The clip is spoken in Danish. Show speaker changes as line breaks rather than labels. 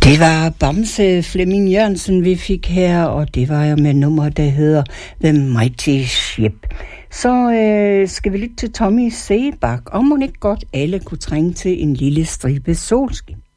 Det var Bamse Flemming Jørgensen, vi fik her, og det var jo med nummer, der hedder The Mighty Ship. Så skal vi lytte til Tommy Seebach, og må ikke godt alle kunne trænge til en lille stribe solskin.